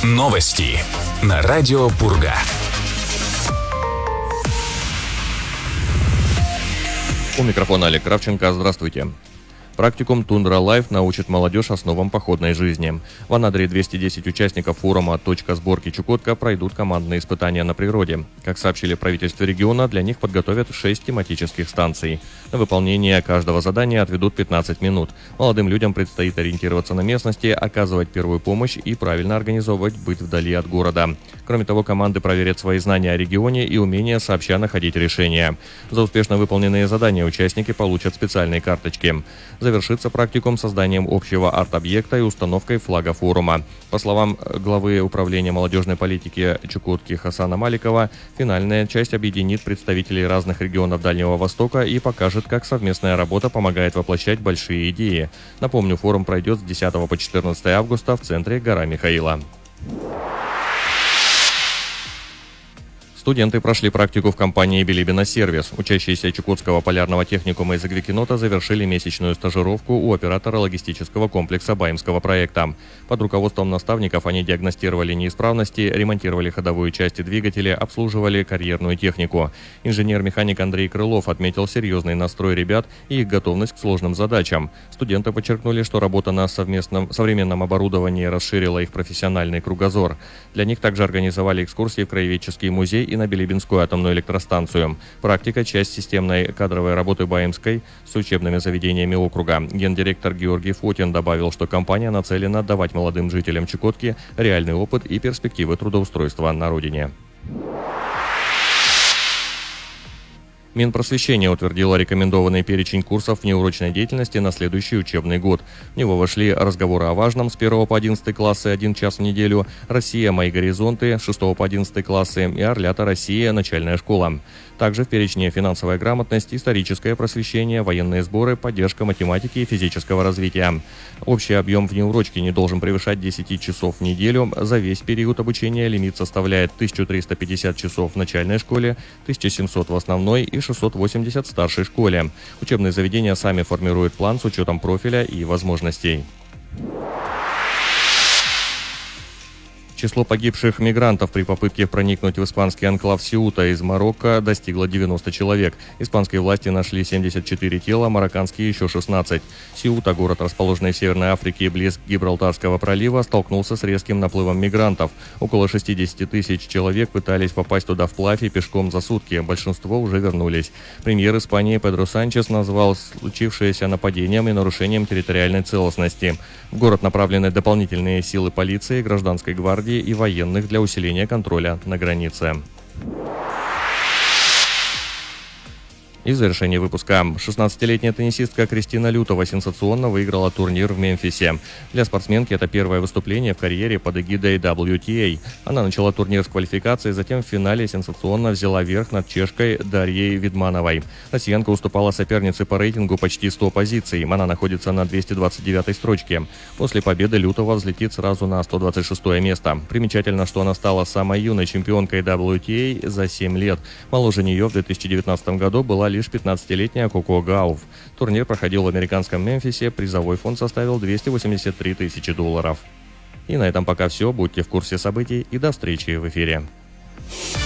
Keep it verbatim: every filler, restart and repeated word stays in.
Новости на радио Пурга. У микрофона Олег Кравченко. Здравствуйте. Практикум «Тундра Лайф» научит молодежь основам походной жизни. В Анадыре двести десять участников форума «Точка сборки Чукотка» пройдут командные испытания на природе. Как сообщили в правительстве региона, для них подготовят шесть тематических станций. На выполнение каждого задания отведут пятнадцать минут. Молодым людям предстоит ориентироваться на местности, оказывать первую помощь и правильно организовывать быт вдали от города. Кроме того, команды проверят свои знания о регионе и умение сообща находить решения. За успешно выполненные задания участники получат специальные карточки. Завершится практикум созданием общего арт-объекта и установкой флага форума. По словам главы управления молодежной политики Чукотки Хасана Маликова, финальная часть объединит представителей разных регионов Дальнего Востока и покажет, как совместная работа помогает воплощать большие идеи. Напомню, форум пройдет с десятого по четырнадцатое августа в центре Гора Михаила. Студенты прошли практику в компании «Билибино Сервис». Учащиеся Чукотского полярного техникума из Агрикинота завершили месячную стажировку у оператора логистического комплекса Баимского проекта. Под руководством наставников они диагностировали неисправности, ремонтировали ходовую часть двигателя, обслуживали карьерную технику. Инженер-механик Андрей Крылов отметил серьезный настрой ребят и их готовность к сложным задачам. Студенты подчеркнули, что работа на совместном современном оборудовании расширила их профессиональный кругозор. Для них также организовали экскурсии в краеведческий музей и на Билибинскую атомную электростанцию. Практика – часть системной кадровой работы Баимской с учебными заведениями округа. Гендиректор Георгий Фотин добавил, что компания нацелена давать молодым жителям Чукотки реальный опыт и перспективы трудоустройства на родине. Минпросвещение утвердило рекомендованный перечень курсов внеурочной деятельности на следующий учебный год. В него вошли разговоры о важном с первого по одиннадцатый классы один час в неделю, Россия. Мои горизонты с шестого по одиннадцатый классы и Орлята. Россия. Начальная школа. Также в перечне финансовая грамотность, историческое просвещение, военные сборы, поддержка математики и физического развития. Общий объем внеурочки не должен превышать десять часов в неделю. За весь период обучения лимит составляет тысяча триста пятьдесят часов в начальной школе, тысяча семьсот в основной и шестьсот восемьдесят в старшей школе. Учебные заведения сами формируют план с учетом профиля и возможностей. Число погибших мигрантов при попытке проникнуть в испанский анклав Сеута из Марокко достигло девяноста человек. Испанские власти нашли семьдесят четыре тела, марокканские еще шестнадцать. Сеута, город, расположенный в Северной Африке близ Гибралтарского пролива, столкнулся с резким наплывом мигрантов. Около шестьдесят тысяч человек пытались попасть туда вплавь и пешком за сутки. Большинство уже вернулись. Премьер Испании Педро Санчес назвал случившееся нападением и нарушением территориальной целостности. В город направлены дополнительные силы полиции, гражданской гвардии и военных для усиления контроля на границе. И в завершении выпуска. шестнадцатилетняя теннисистка Кристина Лютова сенсационно выиграла турнир в Мемфисе. Для спортсменки это первое выступление в карьере под эгидой дабл ю ти эй. Она начала турнир с квалификации, затем в финале сенсационно взяла верх над чешкой Дарьей Видмановой. Россиянка уступала сопернице по рейтингу почти сто позиций. Она находится на двести двадцать девятой строчке. После победы Лютова взлетит сразу на сто двадцать шестое место. Примечательно, что она стала самой юной чемпионкой дабл ю ти эй за семь лет. Моложе нее в две тысячи девятнадцатом году была лишь пятнадцатилетняя Коко Гауф. Турнир проходил в американском Мемфисе, призовой фонд составил двести восемьдесят три тысячи долларов. И на этом пока все, будьте в курсе событий и до встречи в эфире.